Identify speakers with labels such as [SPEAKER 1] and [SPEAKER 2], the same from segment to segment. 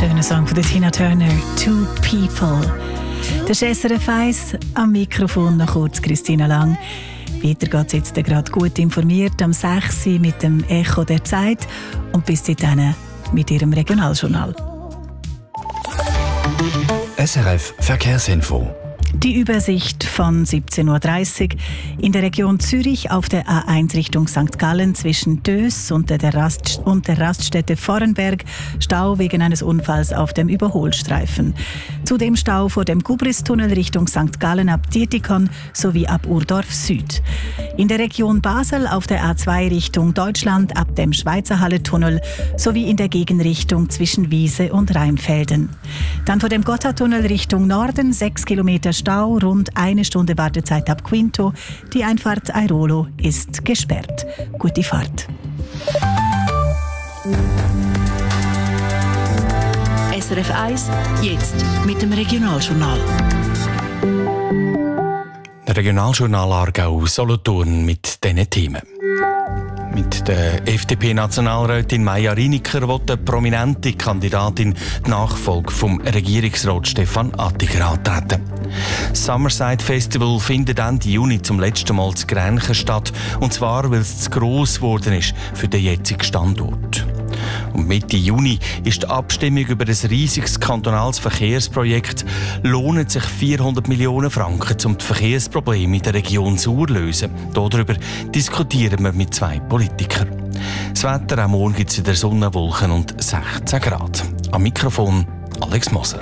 [SPEAKER 1] Schöner Song von Tina Turner, «Two People». Das ist SRF 1, am Mikrofon noch kurz Christina Lang. Weiter geht es jetzt gerade gut informiert am 6 Uhr mit dem Echo der Zeit und bis dahin mit Ihrem Regionaljournal.
[SPEAKER 2] SRF Verkehrsinfo.
[SPEAKER 1] Die Übersicht von 17.30 Uhr. In der Region Zürich auf der A1 Richtung St. Gallen zwischen Dös und der Raststätte Vorenberg Stau wegen eines Unfalls auf dem Überholstreifen. Zudem Stau vor dem Gubristunnel Richtung St. Gallen ab Dietikon sowie ab Urdorf Süd. In der Region Basel auf der A2 Richtung Deutschland ab dem Schweizerhalle-Tunnel sowie in der Gegenrichtung zwischen Wiese und Rheinfelden. Dann vor dem Gotthardtunnel Richtung Norden 6 Kilometer Stau, rund 1 Stunde Wartezeit ab Quinto. Die Einfahrt Airolo ist gesperrt. Gute Fahrt.
[SPEAKER 3] SRF 1, jetzt mit dem Regionaljournal.
[SPEAKER 2] Regionaljournal Aargau Solothurn mit diesen Themen. Mit der FDP-Nationalrätin Maja Riniker will eine prominente Kandidatin die Nachfolge vom Regierungsrat Stefan Attiger antreten. Das Summerside Festival findet Ende Juni zum letzten Mal zu Grenchen statt, und zwar, weil es zu gross geworden ist für den jetzigen Standort. Und Mitte Juni ist die Abstimmung über ein riesiges kantonales Verkehrsprojekt. Lohnen sich 400 Millionen Franken, um die Verkehrsprobleme in der Region Sur zu lösen? Darüber diskutieren wir mit 2 Politikern. Das Wetter am Morgen gibt es wieder Sonne, Wolken und 16 Grad. Am Mikrofon Alex Moser.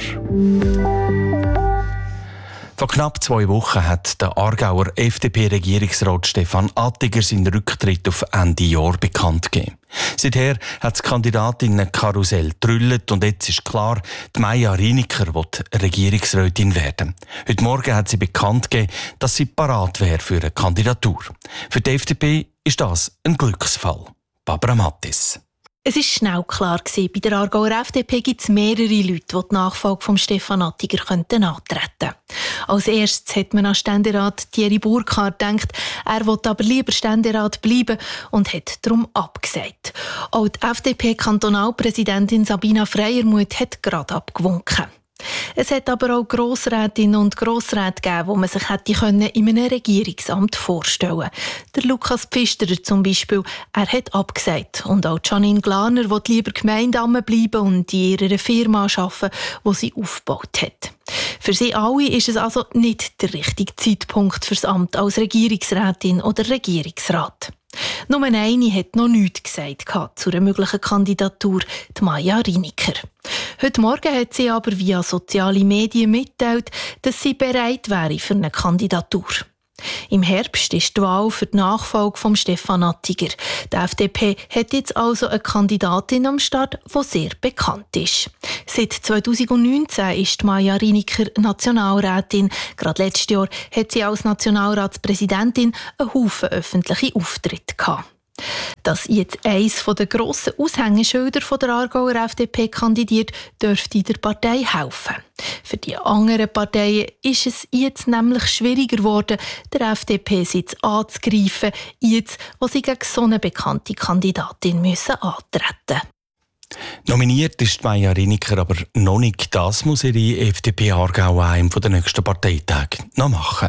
[SPEAKER 2] Vor knapp 2 Wochen hat der Aargauer FDP-Regierungsrat Stefan Attiger seinen Rücktritt auf Ende Jahr bekannt gegeben. Seither hat das Kandidatinnenkarussell getrüllt und jetzt ist klar, die Maja Riniker wird Regierungsrätin werden. Heute Morgen hat sie bekannt gegeben, dass sie parat wäre für eine Kandidatur. Für die FDP ist das ein Glücksfall. Barbara Mattis.
[SPEAKER 4] Es war schnell klar, bei der Aargauer FDP gibt es mehrere Leute, die die Nachfolge von Stefan Attiger antreten könnten. Als erstes hat man an Ständerat Thierry Burkhardt gedacht, er will aber lieber Ständerat bleiben und hat darum abgesagt. Auch die FDP-Kantonalpräsidentin Sabina Freiermuth hat gerade abgewunken. Es hat aber auch Grossrätinnen und Grossräte gegeben, wo man sich hätte in einem Regierungsamt vorstellen können. Der Lukas Pfisterer zum Beispiel, er hat abgesagt. Und auch Janine Glaner will lieber Gemeindeamt bleiben und in ihrer Firma arbeiten, die sie aufgebaut hat. Für sie alle ist es also nicht der richtige Zeitpunkt für das Amt als Regierungsrätin oder Regierungsrat. Nur eine hat noch nichts gesagt zu einer möglichen Kandidatur, die Maja Riniker. Heute Morgen hat sie aber via soziale Medien mitteilt, dass sie bereit wäre für eine Kandidatur. Im Herbst ist die Wahl für die Nachfolge von Stefan Attiger. Die FDP hat jetzt also eine Kandidatin am Start, die sehr bekannt ist. Seit 2019 ist Maja Riniker Nationalrätin. Gerade letztes Jahr hat sie als Nationalratspräsidentin einen Haufen öffentliche Auftritte gehabt. Dass jetzt eines der grossen Aushängeschilder der Aargauer FDP kandidiert, dürfte der Partei helfen. Für die anderen Parteien ist es jetzt nämlich schwieriger geworden, der FDP-Sitz anzugreifen, jetzt, wo sie gegen so eine bekannte Kandidatin antreten müssen.
[SPEAKER 2] Nominiert ist Maja Riniker aber noch nicht. Das muss ihre FDP Aargau an einem der nächsten Parteitage noch machen.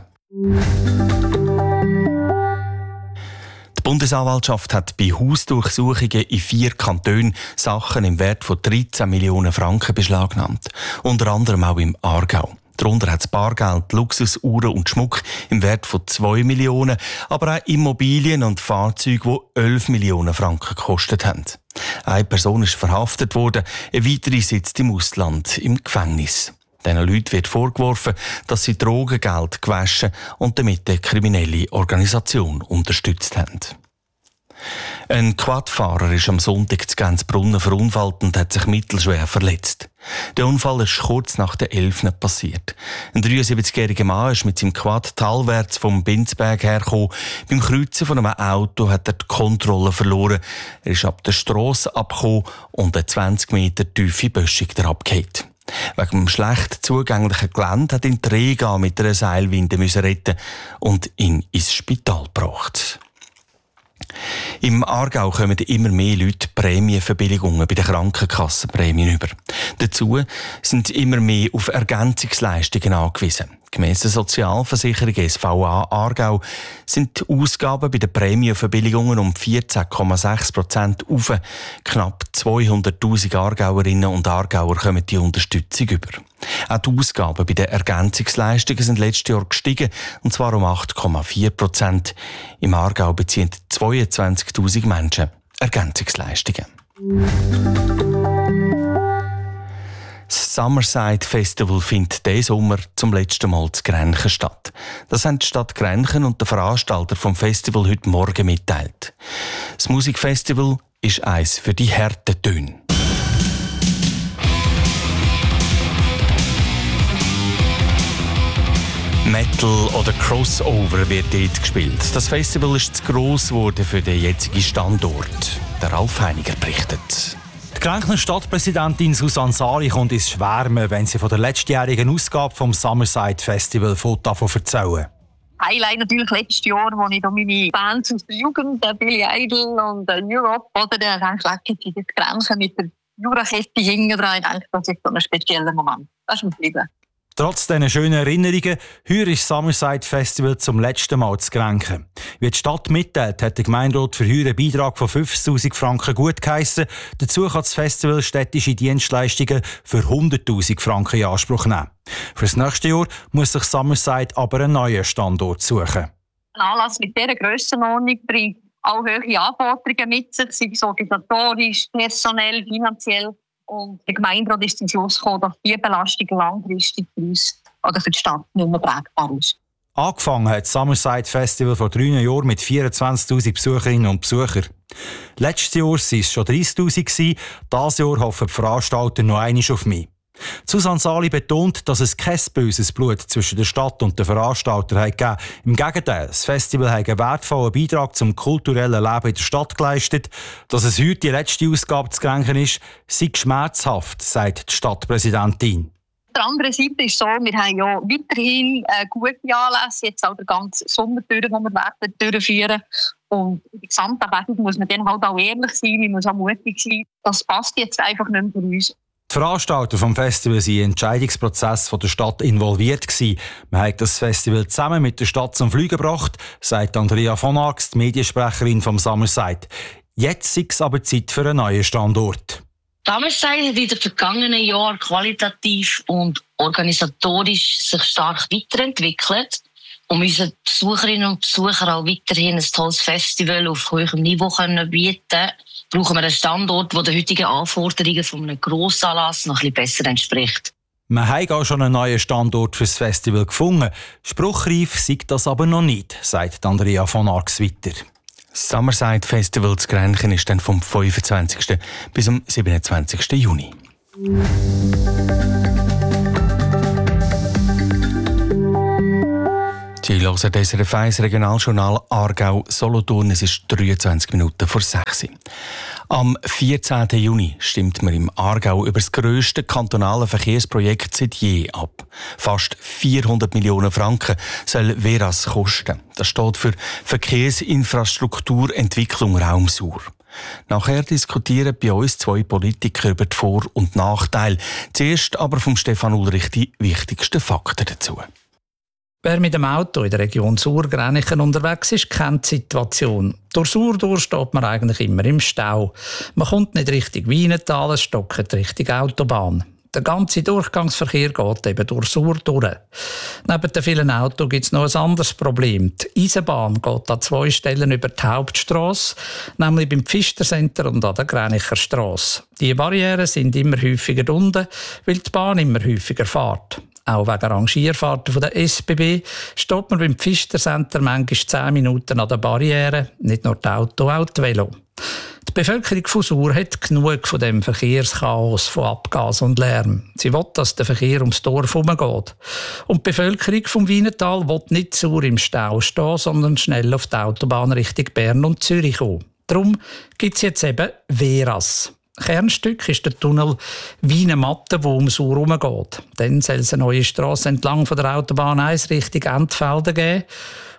[SPEAKER 2] Die Bundesanwaltschaft hat bei Hausdurchsuchungen in 4 Kantonen Sachen im Wert von 13 Millionen Franken beschlagnahmt. Unter anderem auch im Aargau. Darunter hat es Bargeld, Luxusuhren und Schmuck im Wert von 2 Millionen, aber auch Immobilien und Fahrzeuge, die 11 Millionen Franken gekostet haben. Eine Person ist verhaftet worden, eine weitere sitzt im Ausland im Gefängnis. Diesen Leuten wird vorgeworfen, dass sie Drogengeld gewaschen und damit eine kriminelle Organisation unterstützt haben. Ein Quadfahrer ist am Sonntag zu Gänzbrunnen verunfallt und hat sich mittelschwer verletzt. Der Unfall ist kurz nach der 11. passiert. Ein 73-jähriger Mann ist mit seinem Quad talwärts vom Binzberg hergekommen. Beim Kreuzen von einem Auto hat er die Kontrolle verloren. Er ist ab der Strasse abgekommen und eine 20 Meter tiefe Böschung herabgefallen. Wegen dem schlecht zugänglichen Gelände hat ihn die Rega mit einer Seilwinde retten und ihn ins Spital gebracht. Im Aargau kommen immer mehr Leute Prämienverbilligungen bei den Krankenkassenprämien über. Dazu sind immer mehr auf Ergänzungsleistungen angewiesen. Gemäss der Sozialversicherung SVA Aargau sind die Ausgaben bei den Prämienverbilligungen um 14,6% auf. Knapp 200'000 Aargauerinnen und Aargauer kommen die Unterstützung über. Auch die Ausgaben bei den Ergänzungsleistungen sind letztes Jahr gestiegen, und zwar um 8,4%. Im Aargau beziehen 22'000 Menschen Ergänzungsleistungen. Das Summerside Festival findet diesen Sommer zum letzten Mal zu Grenchen statt. Das haben die Stadt Grenchen und der Veranstalter vom Festival heute Morgen mitteilt. Das Musikfestival ist eins für die harten Töne. Metal oder Crossover wird dort gespielt. Das Festival ist zu gross geworden für den jetzigen Standort. Der Ralf Heiniger berichtet.
[SPEAKER 5] Die Grenchner Stadtpräsidentin Susanne Sari kommt ins Schwärmen, wenn sie von der letztjährigen Ausgabe vom Summerside Festival erzählen.
[SPEAKER 6] Highlight natürlich letztes Jahr, wo ich da meine Bands aus der Jugend, Billy Idol und Europe, oder der Grenchen mit der Jurakette hinten dran, ich denke, das ist so ein spezieller Moment. Das ist mir geblieben.
[SPEAKER 5] Trotz diesen schönen Erinnerungen, heuer ist das Summerside Festival zum letzten Mal zu Grenchen. Wie die Stadt mitteilt, hat der Gemeinderat für heuer einen Beitrag von 50'000 Franken gutgeheissen. Dazu kann das Festival städtische Dienstleistungen für 100'000 Franken in Anspruch nehmen. Für das nächste Jahr muss sich Summerside aber einen neuen Standort suchen.
[SPEAKER 6] Ein Anlass mit dieser Grössenordnung bringt auch hohe Anforderungen mit sich, sei es organisatorisch, personell, finanziell. Und der Gemeinderat ist zum Schluss gekommen, dass diese Belastung langfristig für uns oder für die Stadt nicht mehr tragbar ist.
[SPEAKER 5] Angefangen hat das Summerside Festival vor 3 Jahren mit 24'000 Besucherinnen und Besuchern. Letztes Jahr waren es schon 30'000. Dieses Jahr hoffen die Veranstalter noch einmal auf mich. Susanne Sali betont, dass es kein böses Blut zwischen der Stadt und den Veranstaltern gegeben. Im Gegenteil, das Festival hat einen wertvollen Beitrag zum kulturellen Leben in der Stadt geleistet. Dass es heute die letzte Ausgabe zu Grenchen ist, sei schmerzhaft, sagt die Stadtpräsidentin.
[SPEAKER 6] Auf der anderen Seite ist es so, wir haben ja weiterhin gute Anlässe, jetzt auch den ganzen Sommer durch, die wir durchführen. Und in der Gesamtabwägung muss man dann halt auch ehrlich sein, man muss auch mutig sein. Das passt jetzt einfach nicht mehr für uns.
[SPEAKER 5] Die Veranstalter des Festivals waren im Entscheidungsprozess der Stadt involviert. Man hat das Festival zusammen mit der Stadt zum Fliegen gebracht, sagt Andrea von Arx, die Mediensprecherin vom Summerside. Jetzt ist es aber Zeit für einen neuen Standort.
[SPEAKER 7] Summerside hat in den vergangenen Jahren qualitativ und organisatorisch sich stark weiterentwickelt, um unseren Besucherinnen und Besuchern auch weiterhin ein tolles Festival auf hohem Niveau bieten können. Brauchen wir einen Standort, der den heutigen Anforderungen von einem Grossanlass noch ein bisschen besser entspricht.
[SPEAKER 5] Wir haben auch schon einen neuen Standort für das Festival gefunden. Spruchreif sei das aber noch nicht, sagt Andrea von Arx weiter.
[SPEAKER 2] Das Summerside Festival zu Grenchen ist dann vom 25. bis zum 27. Juni. Sie hören das SRF 1 Regionaljournal Aargau-Solothurn. Es ist 23 Minuten vor 6 Uhr. Am 14. Juni stimmt man im Aargau über das grösste kantonale Verkehrsprojekt seit je ab. Fast 400 Millionen Franken soll Veras kosten. Das steht für Verkehrsinfrastrukturentwicklung Raum Sur. Nachher diskutieren bei uns 2 Politiker über die Vor- und Nachteile. Zuerst aber vom Stefan Ulrich die wichtigsten Fakten dazu.
[SPEAKER 8] Wer mit dem Auto in der Region Sur-Grenchen unterwegs ist, kennt die Situation. Durch Sur steht man eigentlich immer im Stau. Man kommt nicht Richtung Wiehental, es stockt Richtung Autobahn. Der ganze Durchgangsverkehr geht eben durch Sur durch. Neben den vielen Autos gibt es noch ein anderes Problem. Die Eisenbahn geht an 2 Stellen über die Hauptstrasse, nämlich beim Pfister-Center und an der Grenicher Strasse. Die Barrieren sind immer häufiger unten, weil die Bahn immer häufiger fährt. Auch wegen Rangierfahrten der SBB steht man beim Pfister-Center manchmal 10 Minuten an der Barriere, nicht nur die Auto, auch die Velo. Die Bevölkerung von Sur hat genug von dem Verkehrschaos, von Abgas und Lärm. Sie will, dass der Verkehr ums Dorf herumgeht. Und die Bevölkerung vom Wiehental will nicht Sur im Stau stehen, sondern schnell auf die Autobahn Richtung Bern und Zürich kommen. Darum gibt es jetzt eben Veras. Kernstück ist der Tunnel Wiener-Matte, der um Sur herumgeht. Dann soll es eine neue Strasse entlang von der Autobahn 1 Richtung Entfelden geben.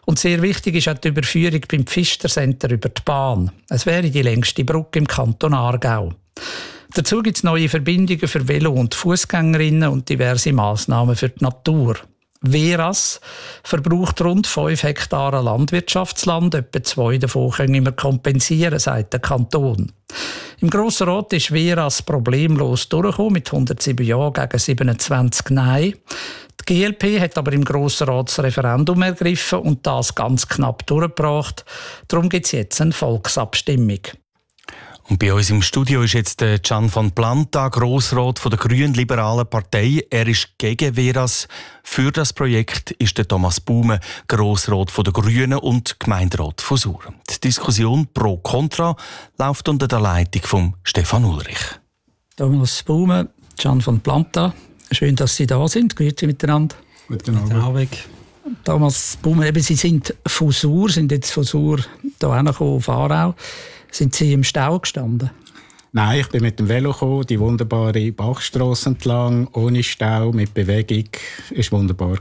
[SPEAKER 8] Und sehr wichtig ist auch die Überführung beim Pfister-Center über die Bahn. Es wäre die längste Brücke im Kanton Aargau. Dazu gibt es neue Verbindungen für Velo- und Fußgängerinnen und diverse Massnahmen für die Natur. Veras verbraucht rund 5 Hektare Landwirtschaftsland, etwa 2 davon können wir kompensieren, sagt der Kanton. Im Grossen Rat ist Veras problemlos durchgekommen, mit 107 Ja gegen 27 Nein. Die GLP hat aber im Grossen Rat das Referendum ergriffen und das ganz knapp durchgebracht. Darum gibt es jetzt eine Volksabstimmung.
[SPEAKER 2] Und bei uns im Studio ist jetzt Can van Planta, Grossrat von der Grünliberalen Partei. Er ist gegen Veras. Für das Projekt ist der Thomas Baume, Grossrat von der Grünen und Gemeinderat von Sur. Die Diskussion pro-contra läuft unter der Leitung von Stefan Ulrich.
[SPEAKER 8] Thomas Baume, Can van Planta, schön, dass Sie da sind. Grüezi miteinander.
[SPEAKER 9] Guten Abend.
[SPEAKER 8] Thomas Baume, eben, Sie sind von Sur, sind jetzt von Sur hier hingekommen auf Aarau. Sind Sie im Stau gestanden?
[SPEAKER 9] Nein, ich bin mit dem Velo gekommen, die wunderbare Bachstrasse entlang, ohne Stau, mit Bewegung. Es war wunderbar.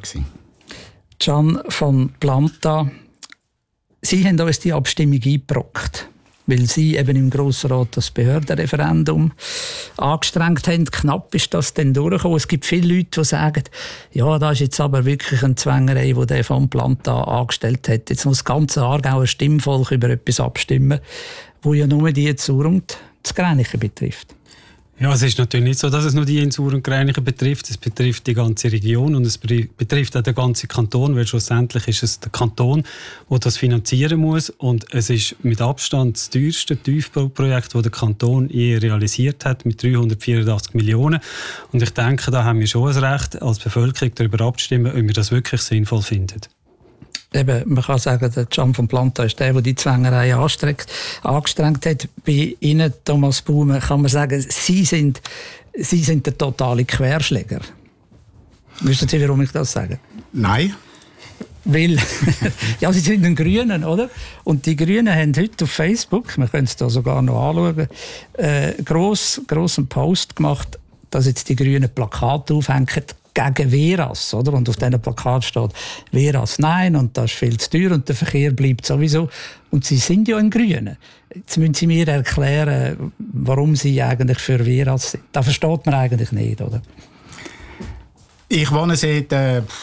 [SPEAKER 8] Can van Planta, Sie haben uns die Abstimmung eingebrockt, weil Sie eben im Grossen Rat das Behördenreferendum angestrengt haben. Knapp ist das dann durchgekommen. Es gibt viele Leute, die sagen, ja, das ist jetzt aber wirklich eine Zwängerei, die der van Planta angestellt hat. Jetzt muss das ganze Aargauer Stimmvolk über etwas abstimmen, wo ja nur die Zur und das Gränichen betrifft.
[SPEAKER 10] Ja, es ist natürlich nicht so, dass es nur die in Sur und Gränichen betrifft. Es betrifft die ganze Region und es betrifft auch den ganzen Kanton, weil schlussendlich ist es der Kanton, der das finanzieren muss. Und es ist mit Abstand das teuerste Tiefbauprojekt, das der Kanton je realisiert hat, mit 384 Millionen. Und ich denke, da haben wir schon ein Recht, als Bevölkerung darüber abzustimmen, ob wir das wirklich sinnvoll finden.
[SPEAKER 8] Eben, man kann sagen, der Can van Planta ist der die Zwängerei angestrengt hat. Bei Ihnen, Thomas Baume, kann man sagen, Sie sind der totale Querschläger. Wissen Sie, warum ich das sage?
[SPEAKER 9] Nein.
[SPEAKER 8] Weil, ja, Sie sind ein Grünen, oder? Und die Grünen haben heute auf Facebook, wir können es da sogar noch anschauen, grossen Post gemacht, dass jetzt die Grünen Plakate aufhängen gegen Veras, oder? Und auf diesem Plakat steht Veras nein und das ist viel zu teuer und der Verkehr bleibt sowieso. Und Sie sind ja ein Grüner. Jetzt müssen Sie mir erklären, warum Sie eigentlich für Veras sind. Das versteht man eigentlich nicht, oder?
[SPEAKER 9] Ich wohne seit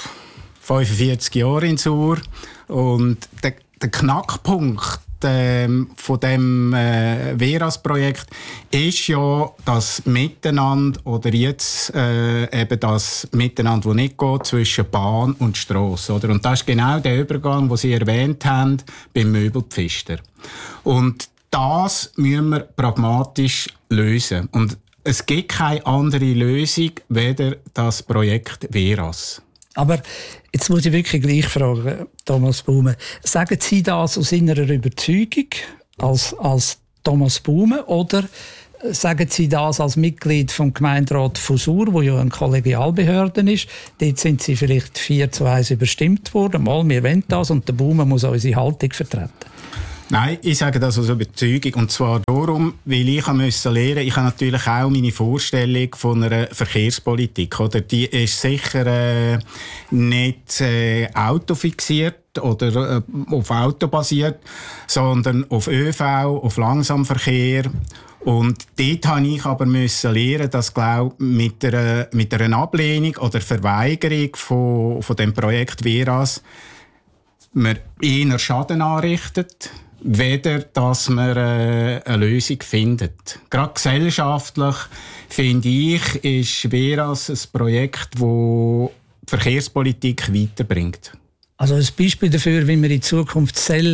[SPEAKER 9] 45 Jahren in Sur und der Knackpunkt von dem Veras-Projekt ist ja das Miteinander oder jetzt eben das Miteinander, das nicht geht, zwischen Bahn und Strasse. Oder? Und das ist genau der Übergang, den Sie erwähnt haben, beim Möbelpfister. Und das müssen wir pragmatisch lösen. Und es gibt keine andere Lösung, weder das Projekt Veras.
[SPEAKER 8] Aber jetzt muss ich wirklich gleich fragen, Thomas Baume. Sagen Sie das aus innerer Überzeugung als Thomas Baume oder sagen Sie das als Mitglied vom Gemeinderat von Sur, wo ja eine Kollegialbehörde ist? Dort sind Sie vielleicht 4-1 überstimmt worden. Mal, wir wollen das und der Baume muss unsere Haltung vertreten.
[SPEAKER 9] Nein, ich sage das aus Überzeugung. Und zwar darum, weil ich musste lernen, ich habe natürlich auch meine Vorstellung von einer Verkehrspolitik. Oder? Die ist sicher nicht autofixiert oder auf Auto basiert, sondern auf ÖV, auf Langsamverkehr. Und dort habe ich aber lernen, dass, glaube mit einer Ablehnung oder Verweigerung von dem Projekt Veras man eher Schaden anrichtet, weder dass man eine Lösung findet. Gerade gesellschaftlich, finde ich, ist Veras ein Projekt, das Verkehrspolitik weiterbringt.
[SPEAKER 8] Also ein Beispiel dafür, wie wir in Zukunft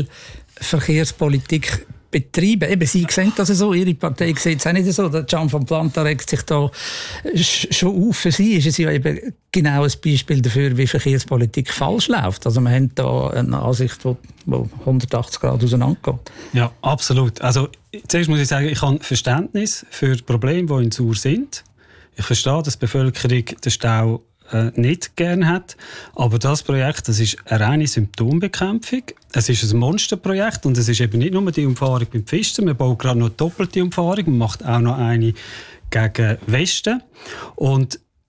[SPEAKER 8] Verkehrspolitik betreiben. Eben, Sie sehen das so, Ihre Partei sieht es auch nicht so. Der Can van Planta regt sich da schon auf. Für Sie ist es ja eben genau ein Beispiel dafür, wie Verkehrspolitik falsch läuft. Also wir haben da eine Ansicht, die 180 Grad auseinandergeht.
[SPEAKER 10] Ja, absolut. Also zuerst muss ich sagen, ich habe Verständnis für Probleme, die in Sur sind. Ich verstehe, dass die Bevölkerung den Stau nicht gerne hat. Aber das Projekt, das ist eine reine Symptombekämpfung. Es ist ein Monsterprojekt und es ist eben nicht nur die Umfahrung beim Pfister. Wir bauen gerade noch eine doppelte Umfahrung. Man macht auch noch eine gegen Westen. Und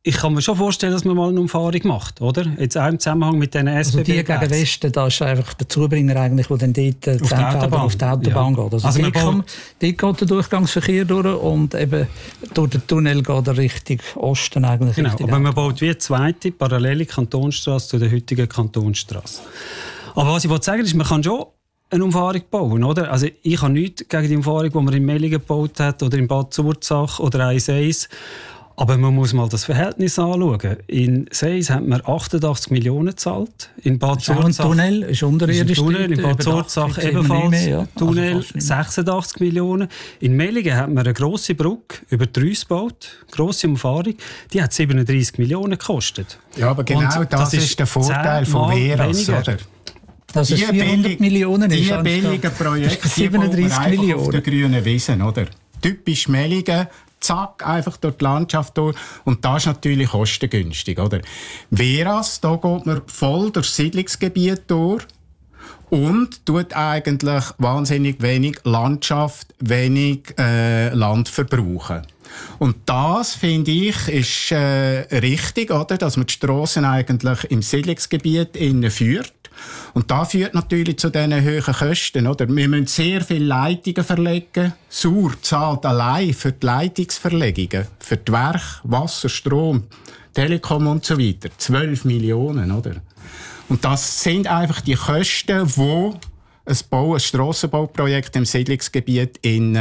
[SPEAKER 10] ich kann mir schon vorstellen, dass man mal eine Umfahrung macht, oder? Jetzt auch im Zusammenhang mit diesen SBB.
[SPEAKER 8] Also die gegen Westen, da ist einfach der Zubringer eigentlich, der dann dort auf die Autobahn geht. Also dort geht der Durchgangsverkehr durch und eben durch den Tunnel geht er Richtung Osten eigentlich.
[SPEAKER 10] Genau, aber man baut wie eine zweite parallele Kantonsstrasse zu der heutigen Kantonsstrasse. Aber was ich sagen ist, man kann schon eine Umfahrung bauen, oder? Also ich habe nichts gegen die Umfahrung, die man in Mellingen gebaut hat oder in Bad Zurzach oder A1. Aber man muss mal das Verhältnis anschauen. In Seis hat man 88 Millionen gezahlt. In Bad Zurzach
[SPEAKER 8] ein Tunnel, ist unterirdisch.
[SPEAKER 10] In Bad Zurzach ebenfalls. Tunnel 86 Millionen. In Mellingen hat man eine grosse Brücke über die Reuss gebaut. Grosse Umfahrung. Die hat 37 Millionen gekostet.
[SPEAKER 9] Ja, aber genau das ist der Vorteil von Veras, oder?
[SPEAKER 8] Das ist 400 Millionen.
[SPEAKER 9] Die billigen Projekte, die bauen wir einfach auf der grünen Wiese, oder? Typisch Mellingen. Zack, einfach durch die Landschaft durch. Und das ist natürlich kostengünstig, oder? Veras, da geht man voll durchs Siedlungsgebiet durch und tut eigentlich wahnsinnig wenig Landschaft, wenig Land verbrauchen. Und das, finde ich, ist richtig, oder? Dass man die Strassen eigentlich im Siedlungsgebiet führt. Und das führt natürlich zu diesen hohen Kosten. Oder? Wir müssen sehr viele Leitungen verlegen. Sur zahlt allein für die Leitungsverlegungen, für die Werke, Wasser, Strom, Telekom und so weiter. 12 Millionen. Oder? Und das sind einfach die Kosten, die ein Strassenbauprojekt im Siedlungsgebiet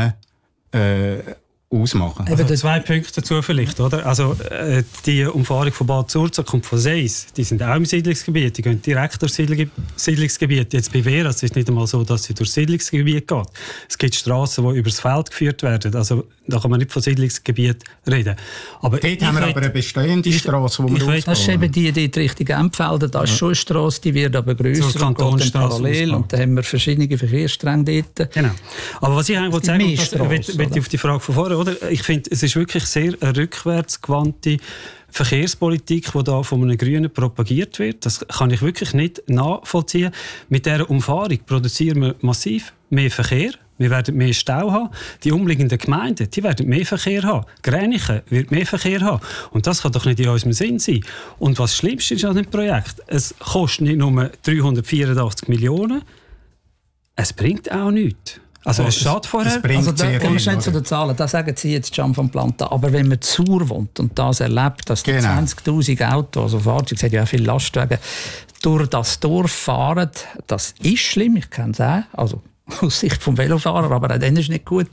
[SPEAKER 9] ausmachen.
[SPEAKER 10] Also 2 Punkte dazu vielleicht, oder? Also die Umfahrung von Bad Zurzach kommt von Seis. Die sind auch im Siedlungsgebiet. Die gehen direkt durch Siedlungsgebiet. Jetzt bei Veras ist es nicht einmal so, dass sie durch Siedlungsgebiet geht. Es gibt Strassen, die übers Feld geführt werden. Also da kann man nicht von Siedlungsgebiet reden. Aber
[SPEAKER 9] dort haben wir aber eine bestehende Strasse, die wir ausbauen.
[SPEAKER 8] Das ist eben die Richtung Empfelden. Das ist schon eine Strasse, die wird aber grösser und geht dann parallel. Und dann haben wir verschiedene Verkehrsstränge dort.
[SPEAKER 10] Genau. Aber was ich eigentlich sagen will, auf die Frage von vorher, oder? Ich finde, es ist wirklich sehr eine rückwärtsgewandte Verkehrspolitik, die da von einem Grünen propagiert wird. Das kann ich wirklich nicht nachvollziehen. Mit dieser Umfahrung produzieren wir massiv mehr Verkehr. Wir werden mehr Stau haben. Die umliegenden Gemeinden, die werden mehr Verkehr haben. Gränichen wird mehr Verkehr haben. Und das kann doch nicht in unserem Sinn sein. Und was Schlimmste ist an dem Projekt, es kostet nicht nur 384 Millionen, es bringt auch nichts. Also es schadet vorher.
[SPEAKER 8] Also da kommen wir schnell zu den Zahlen. Da sagen Sie jetzt Can van Planta. Aber wenn man zu Sur wohnt und das erlebt, dass die 20'000 Autos, also Fahrzeuge, hat ja auch viele Lastwagen, durch das Dorf fahren, das ist schlimm. Ich kenne es auch. Also aus Sicht des Velofahrers, aber auch dann ist es nicht gut.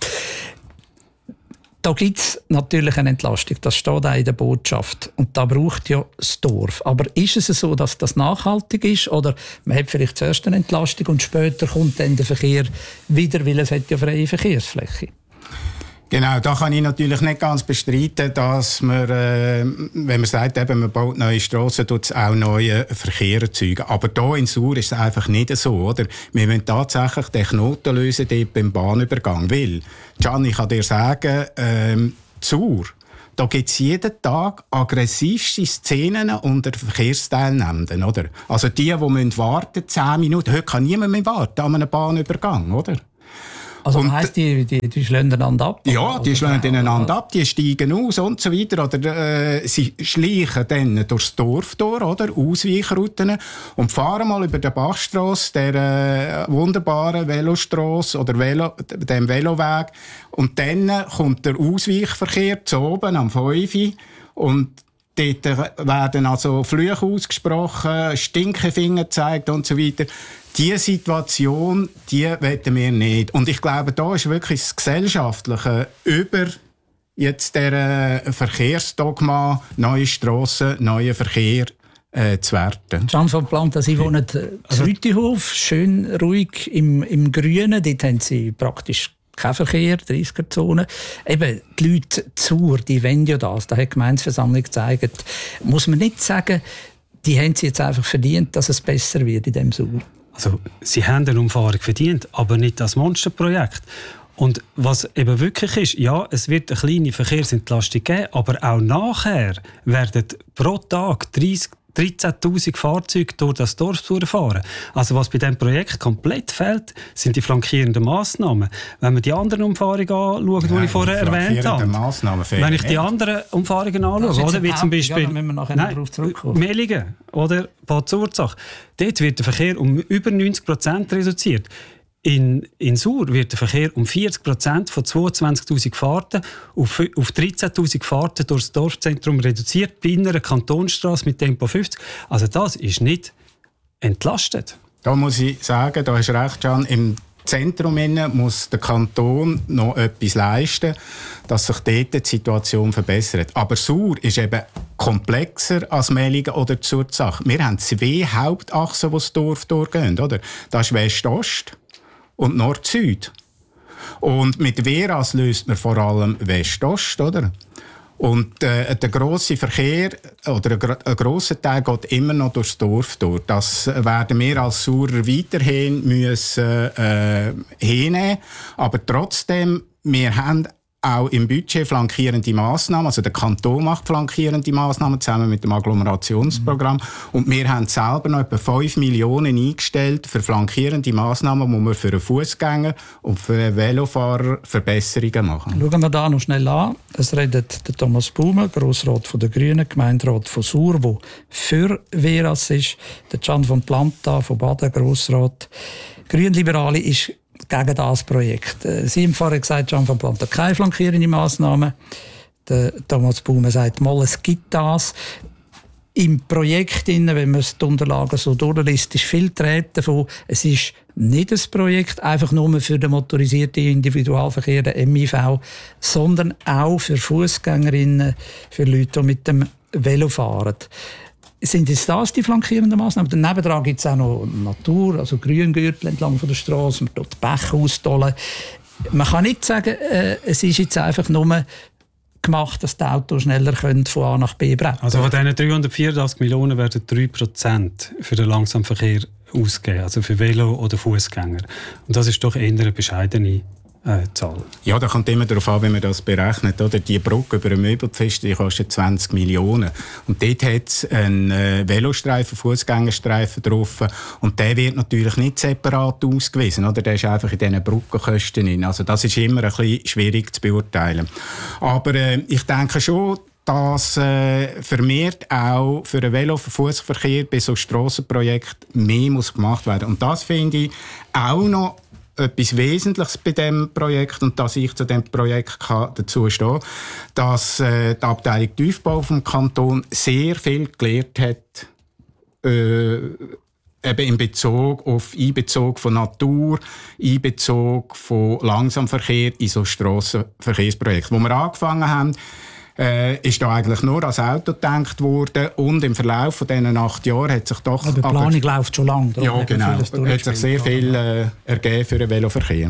[SPEAKER 8] Da gibt es natürlich eine Entlastung, das steht auch in der Botschaft. Und da braucht ja das Dorf. Aber ist es so, dass das nachhaltig ist? Oder man hat vielleicht zuerst eine Entlastung und später kommt dann der Verkehr wieder, weil es hat ja freie Verkehrsfläche.
[SPEAKER 9] Genau, da kann ich natürlich nicht ganz bestreiten, dass man, wenn man sagt, eben, man baut neue Strassen, tut es auch neue Verkehr erzeugen. Aber hier in Sur ist es einfach nicht so, oder? Wir müssen tatsächlich den Knoten lösen dort beim Bahnübergang. Weil, Can, ich kann dir sagen, Sur, da gibt es jeden Tag aggressivste Szenen unter Verkehrsteilnehmenden, oder? Also die müssen warten 10 Minuten. Heute kann niemand mehr warten an einem Bahnübergang, oder?
[SPEAKER 8] Also das heisst, die schlagen einander ab?
[SPEAKER 9] Ja, die schlagen einander ab, die steigen aus und so weiter. Oder sie schleichen dann durchs Dorf durch, oder? Ausweichrouten. Und fahren mal über die Bachstrasse, der wunderbaren Velostrasse oder dem Veloweg. Und dann kommt der Ausweichverkehr zu oben am 5 und dort werden also Flüche ausgesprochen, Stinkefinger gezeigt und so weiter. Diese Situation, die wollen wir nicht. Und ich glaube, da ist wirklich das Gesellschaftliche über jetzt der Verkehrsdogma, neue Strassen, neuen Verkehr zu werten.
[SPEAKER 8] Can van Planta, Sie wohnen in Rütihof, schön ruhig im Grünen. Dort haben Sie praktisch kein Verkehr, 30er-Zone. Eben, die Leute Sur, die wollen ja das. Da hat die Gemeindeversammlung gezeigt. Muss man nicht sagen, die haben sie jetzt einfach verdient, dass es besser wird in dem Sur?
[SPEAKER 10] Also, sie haben eine Umfahrung verdient, aber nicht das Monsterprojekt. Und was eben wirklich ist, ja, es wird eine kleine Verkehrsentlastung geben, aber auch nachher werden pro Tag 13'000 Fahrzeuge durch das Dorf durchfahren. Also was bei diesem Projekt komplett fehlt, sind die flankierenden Massnahmen. Wenn wir die anderen Umfahrungen anschauen, die ich vorher erwähnt habe, wenn ich die anderen Umfahrungen anschaue, oder, wie zum Beispiel Mellingen oder Bad Zurzach, dort wird der Verkehr um über 90% reduziert. In Sur wird der Verkehr um 40% von 22'000 Fahrten auf 13'000 Fahrten durchs Dorfzentrum reduziert, bei einer Kantonsstrasse mit Tempo 50. Also das ist nicht entlastet.
[SPEAKER 9] Da muss ich sagen, da hast du recht, Can, im Zentrum muss der Kanton noch etwas leisten, dass sich dort die Situation verbessert. Aber Sur ist eben komplexer als Mellingen oder Zurzach. Wir haben 2 Hauptachsen, die das Dorf durchgehen. Oder? Das ist West-Ost und Nord-Süd. Und mit Veras löst man vor allem West-Ost, oder? Und der grosse Verkehr oder ein grosser Teil geht immer noch durchs Dorf durch. Das werden wir als Surer weiterhin müssen hinnehmen. Aber trotzdem, wir haben auch im Budget flankierende Massnahmen, also der Kanton macht flankierende Massnahmen zusammen mit dem Agglomerationsprogramm und wir haben selber noch etwa 5 Millionen eingestellt für flankierende Massnahmen, wo wir für einen Fußgänger und für einen Velofahrer Verbesserungen machen.
[SPEAKER 8] Schauen wir da noch schnell an. Es redet der Thomas Baume, Grossrat der Grünen, Gemeinderat von Sur, der für Veras ist, der Can von Planta von Baden, Grossrat Grünliberale, ist gegen das Projekt. Sie haben vorher gesagt, Can von Planta, keine flankierende Massnahmen. Der Thomas Baume sagt, mal, es gibt das. Im Projekt, wenn man die Unterlagen so durchliest, ist viel Rede davon. Es ist nicht ein Projekt einfach nur für den motorisierten Individualverkehr, den MIV, sondern auch für Fußgängerinnen, für Leute, die mit dem Velo fahren. Sind es das die flankierenden Massnahmen? Daneben dran gibt es auch noch Natur, also Grüngürtel entlang von der Straße, man dort die Bäche austollen. Man kann nicht sagen, es ist jetzt einfach nur gemacht, dass die Autos schneller von A nach B brettern.
[SPEAKER 10] Also von diesen 384 Millionen werden 3% für den Langsamverkehr ausgegeben, also für Velo- oder Fußgänger. Und das ist doch eher eine bescheidene Zahl.
[SPEAKER 9] Ja, da kommt immer darauf an, wie man das berechnet. Oder? Die Brücke über ein Möbelpfest, die kostet 20 Millionen. Und dort hat es einen Velostreifen, Fußgängerstreifen drauf. Und der wird natürlich nicht separat ausgewiesen. Oder? Der ist einfach in diesen Brückenkosten drin. Also das ist immer ein bisschen schwierig zu beurteilen. Aber ich denke schon, dass vermehrt auch für den Velo- und Fußverkehr bei so Strassenprojekten mehr muss gemacht werden. Und das finde ich auch noch etwas Wesentliches bei diesem Projekt und dass ich zu diesem Projekt dazu stehe, dass die Abteilung Tiefbau vom Kanton sehr viel gelernt hat, eben in Bezug auf Einbezug von Natur, Einbezug von Langsamverkehr in so Strassenverkehrsprojekte. Wo wir angefangen haben, ist da eigentlich nur als Auto gedacht worden und im Verlauf von diesen 8 Jahren hat sich doch...
[SPEAKER 8] Die Planung läuft schon lange.
[SPEAKER 9] Ja, genau. Hat sich sehr viel ergeben für den Veloverkehr.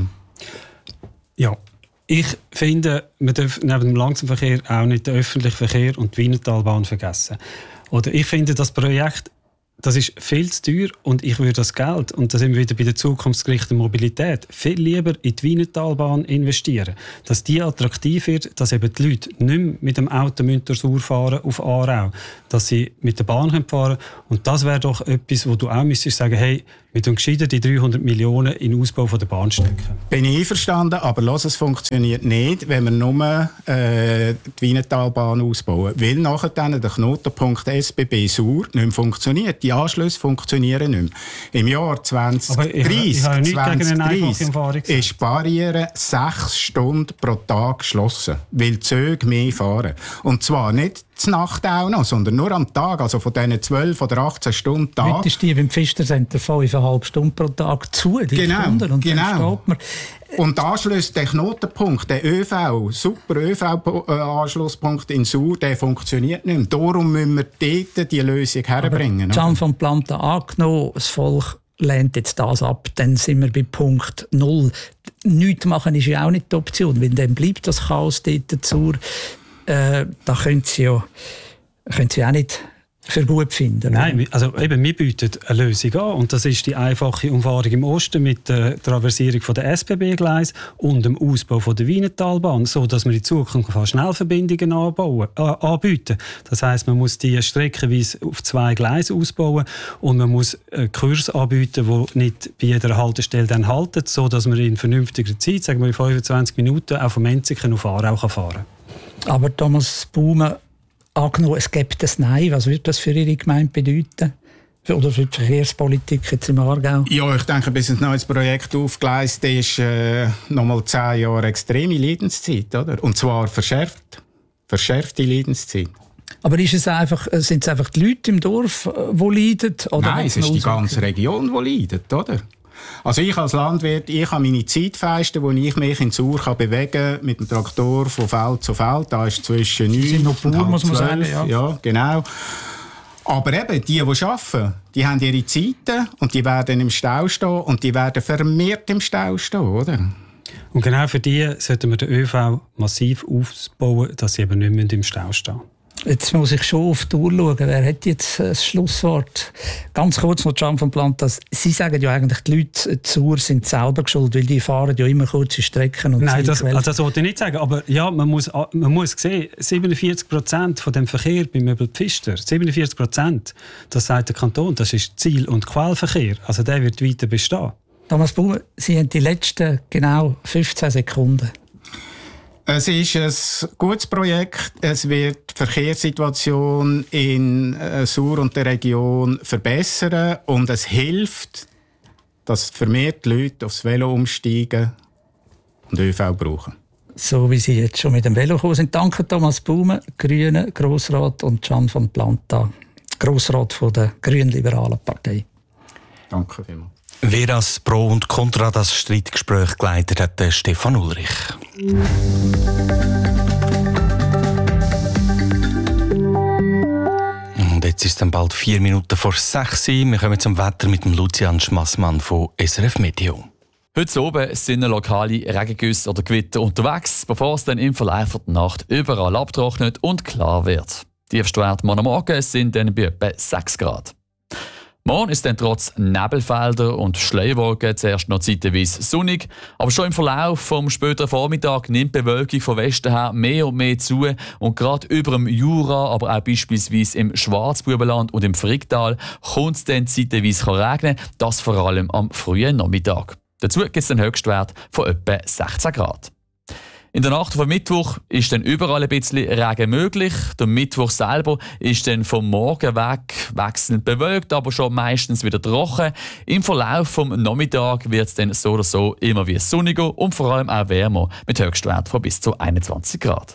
[SPEAKER 10] Ja, ich finde, man darf neben dem Langsamverkehr auch nicht den öffentlichen Verkehr und die Wienertalbahn vergessen. Oder ich finde, das Projekt, das ist viel zu teuer und ich würde das Geld, und da sind wir wieder bei der zukunftsgerichteten Mobilität, viel lieber in die Wienertalbahn investieren. Dass die attraktiv wird, dass eben die Leute nicht mehr mit dem Auto durch Sur fahren auf Aarau, dass sie mit der Bahn fahren können. Und das wäre doch etwas, wo du auch müsstest sagen, hey, wir tun gescheiter die 300 Millionen in den Ausbau der Bahn stecken.
[SPEAKER 9] Bin ich einverstanden, aber es funktioniert nicht, wenn wir nur die Wienertalbahn ausbauen. Weil nachher dann der Knotenpunkt SBB Sur nicht mehr funktioniert. Die Anschlüsse funktionieren nicht mehr. Im Jahr 2030 ist die Barriere 6 Stunden pro Tag geschlossen, weil die Züge mehr fahren. Und zwar nicht zur Nacht auch noch, sondern nur am Tag, also von diesen 12 oder 18 Stunden Tag.
[SPEAKER 8] Heute ist die beim Pfister-Center 5,5 Stunden pro Tag zu, die Stunden, und dann steht man.
[SPEAKER 9] Und der Anschluss, der Knotenpunkt, der super ÖV-Anschlusspunkt in Sur, der funktioniert nicht mehr. Darum müssen wir dort die Lösung herbringen.
[SPEAKER 8] Can von Planta angenommen, das Volk lehnt jetzt das ab, dann sind wir bei Punkt 0. Nichts machen ist ja auch nicht die Option, weil dann bleibt das Chaos dort Sur. Da können Sie auch nicht für gut finden?
[SPEAKER 10] Nein, also eben, wir bieten eine Lösung an und das ist die einfache Umfahrung im Osten mit der Traversierung von der SBB-Gleis und dem Ausbau von der Wienertalbahn, so dass wir in Zukunft Schnellverbindungen anbieten. Das heisst, man muss die streckenweise auf 2 Gleise ausbauen und man muss einen Kurs anbieten, der nicht bei jeder Haltestelle dann haltet, so dass man in vernünftiger Zeit, sagen wir in 25 Minuten, auch vom Menziken auf Aarau fahren kann.
[SPEAKER 8] Aber Thomas Baumann, angenommen, es gibt ein Nein. Was würde das für Ihre Gemeinde bedeuten? Oder für die Verkehrspolitik jetzt im Aargau?
[SPEAKER 9] Ja, ich denke, bis ein neues Projekt aufgeleistet ist, nochmal 10 Jahre extreme Leidenszeit, oder? Und zwar verschärfte Leidenszeit.
[SPEAKER 8] Aber sind es einfach die Leute im Dorf, die leiden? Oder
[SPEAKER 9] nein, es ist die ganze Region, die leidet, oder? Also ich als Landwirt, ich habe meine Zeitfenster, wo ich mich in Chur bewegen kann, mit dem Traktor von Feld zu Feld. Da ist zwischen 9 und
[SPEAKER 8] Bauern, muss man sagen,
[SPEAKER 9] ja, genau. Aber eben, die arbeiten, die haben ihre Zeiten und die werden im Stau stehen und die werden vermehrt im Stau stehen, oder?
[SPEAKER 10] Und genau für die sollten wir den ÖV massiv aufbauen, dass sie eben nicht mehr im Stau stehen.
[SPEAKER 8] Jetzt muss ich schon auf die Uhr schauen. Wer hat jetzt das Schlusswort? Ganz kurz noch Can von Plantas. Sie sagen ja eigentlich, die Leute zu Chur sind selber schuld, weil die fahren ja immer kurze Strecken. Und
[SPEAKER 10] nein, das wollte ich nicht sagen. Aber ja, man muss sehen, 47% von dem Verkehr bei Möbelpfister, 47%, das sagt der Kanton, das ist Ziel- und Quellverkehr. Also der wird weiter bestehen.
[SPEAKER 8] Thomas Baumann, Sie haben die letzten genau 15 Sekunden.
[SPEAKER 9] Es ist ein gutes Projekt. Es wird die Verkehrssituation in Chur und der Region verbessern und es hilft, dass vermehrt Leute aufs Velo umsteigen und ÖV brauchen.
[SPEAKER 8] So wie Sie jetzt schon mit dem Velo gekommen sind. Danke Thomas Baumann, Grüne Grossrat, und Can von Planta, Grossrat von der Grünliberalen Partei.
[SPEAKER 9] Danke vielmals.
[SPEAKER 2] Wer als Pro und Contra das Streitgespräch geleitet hat, der Stefan Ulrich. Und jetzt ist es dann bald 4 Minuten vor 6 Uhr. Wir kommen zum Wetter mit dem Lucian Schmassmann von SRF Meteo.
[SPEAKER 11] Heute oben sind lokale Regengüsse oder Gewitter unterwegs, bevor es dann im Verlauf der Nacht überall abtrocknet und klar wird. Die Tiefstwerte morgen Morgen sind dann bei etwa 6 Grad. Morgen ist dann trotz Nebelfelder und Schleierwolken zuerst noch zeitweise sonnig, aber schon im Verlauf vom späteren Vormittag nimmt die Bewölkung von Westen her mehr und mehr zu und gerade über dem Jura, aber auch beispielsweise im Schwarzbubenland und im Fricktal kommt es dann zeitweise regnen, das vor allem am frühen Nachmittag. Dazu gibt es einen Höchstwert von etwa 16 Grad. In der Nacht vom Mittwoch ist dann überall ein bisschen Regen möglich. Der Mittwoch selber ist dann vom Morgen weg wechselnd bewölkt, aber schon meistens wieder trocken. Im Verlauf vom Nachmittag wird es dann so oder so immer wie sonniger und vor allem auch wärmer mit Höchstwert von bis zu 21 Grad.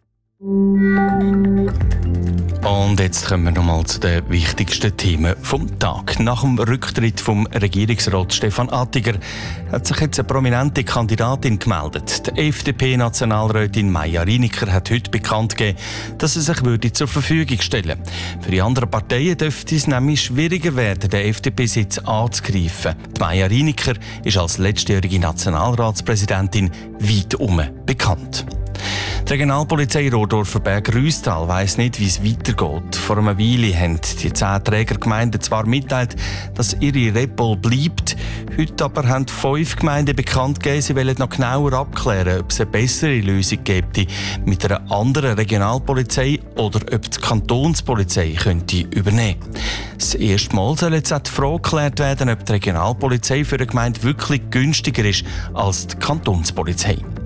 [SPEAKER 2] Und jetzt kommen wir nochmal zu den wichtigsten Themen vom Tag. Nach dem Rücktritt vom Regierungsrat Stefan Attiger hat sich jetzt eine prominente Kandidatin gemeldet. Die FDP-Nationalrätin Maja Riniker hat heute bekannt gegeben, dass sie sich zur Verfügung stellen würde. Für die anderen Parteien dürfte es nämlich schwieriger werden, den FDP-Sitz anzugreifen. Die Maja Riniker ist als letztjährige Nationalratspräsidentin weit bekannt. Die Regionalpolizei Rodorfer-Berg-Rüstal weiss nicht, wie es weitergeht. Vor einer Weile haben die 10 Trägergemeinden zwar mitteilt, dass ihre Repol bleibt. Heute aber haben 5 Gemeinden bekannt gegeben, sie wollen noch genauer abklären, ob es eine bessere Lösung gibt mit einer anderen Regionalpolizei oder ob die Kantonspolizei könnte übernehmen. Das erste Mal soll jetzt auch die Frage geklärt werden, ob die Regionalpolizei für eine Gemeinde wirklich günstiger ist als die Kantonspolizei.